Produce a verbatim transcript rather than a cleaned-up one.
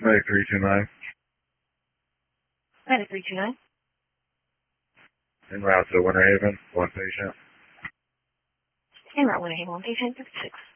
Medic three two nine. Medic three two nine. En route to Winter Haven, one patient. En route Winter Haven, one patient, fifty-six.